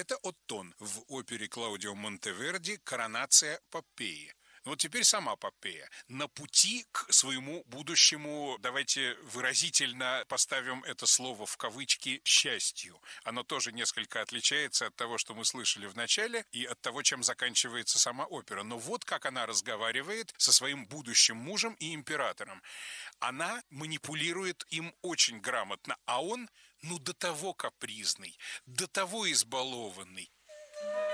Это Оттон в опере Клаудио Монтеверди «Коронация Попеи». Ну вот теперь сама Попея. На пути к своему будущему, давайте выразительно поставим это слово в кавычки, счастью. Оно тоже несколько отличается от того, что мы слышали в начале, и от того, чем заканчивается сама опера. Но вот как она разговаривает со своим будущим мужем и императором. Она манипулирует им очень грамотно, а он, до того капризный, до того избалованный.